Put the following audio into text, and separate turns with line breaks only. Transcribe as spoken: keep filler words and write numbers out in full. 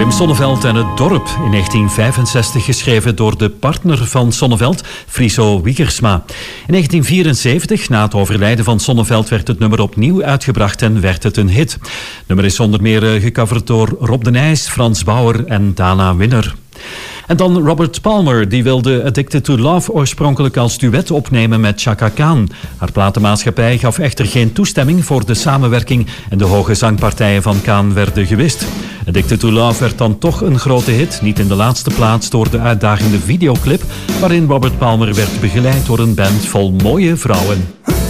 Wim Sonneveld en het dorp, in negentien vijfenzestig geschreven door de partner van Sonneveld, Friso Wiegersma. In negentien vierenzeventig, na het overlijden van Sonneveld, werd het nummer opnieuw uitgebracht en werd het een hit. Het nummer is onder meer gecoverd door Rob de Nijs, Frans Bauer en Dana Winner. En dan Robert Palmer, die wilde Addicted to Love oorspronkelijk als duet opnemen met Chaka Khan. Haar platenmaatschappij gaf echter geen toestemming voor de samenwerking en de hoge zangpartijen van Khan werden gewist. Addicted to Love werd dan toch een grote hit, niet in de laatste plaats door de uitdagende videoclip, waarin Robert Palmer werd begeleid door een band vol mooie vrouwen.